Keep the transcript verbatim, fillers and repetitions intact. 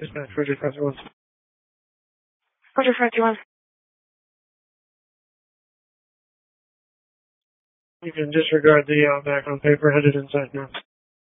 Dispatch, Roger five two one. Roger five two one. You can disregard the uh, background paper headed inside now.